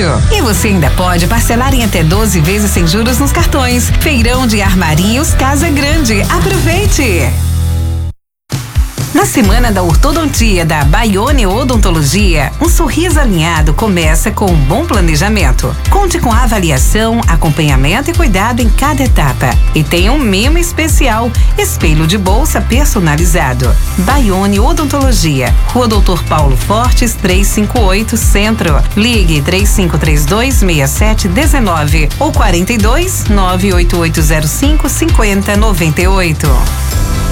E você ainda pode parcelar em até 12 vezes sem juros nos cartões. Feirão de Armarinhos Casa Grande. Aproveite! Na Semana da Ortodontia da Baione Odontologia, um sorriso alinhado começa com um bom planejamento. Conte com avaliação, acompanhamento e cuidado em cada etapa. E tem um mimo especial, espelho de bolsa personalizado. Baione Odontologia, Rua Doutor Paulo Fortes, 358 Centro. Ligue 3532-6719 ou 42 98805 5098.